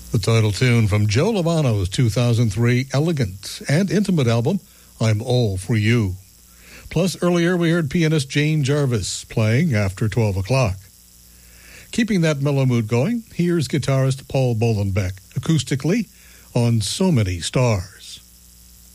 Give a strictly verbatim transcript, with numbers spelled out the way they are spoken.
The title tune from Joe Lovano's two thousand three elegant and intimate album, I'm All For You. Plus, earlier we heard pianist Jane Jarvis playing After twelve o'clock. Keeping that mellow mood going, here's guitarist Paul Bolenbeck acoustically on So Many Stars.